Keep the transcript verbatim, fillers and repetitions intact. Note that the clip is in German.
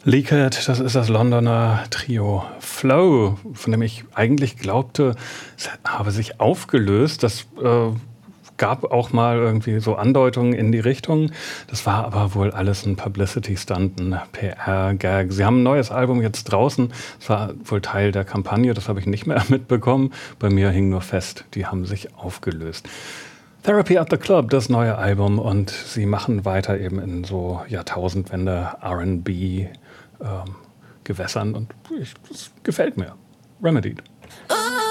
Leaked, das ist das Londoner Trio Flow, von dem ich eigentlich glaubte, es habe sich aufgelöst. Das äh, gab auch mal irgendwie so Andeutungen in die Richtung. Das war aber wohl alles ein Publicity-Stunt, ein P R-Gag. Sie haben ein neues Album jetzt draußen. Das war wohl Teil der Kampagne, das habe ich nicht mehr mitbekommen. Bei mir hing nur fest, die haben sich aufgelöst. Therapy at the Club, das neue Album, und sie machen weiter eben in so Jahrtausendwende R and B ähm, Gewässern und ich, das gefällt mir. Remedied. Oh.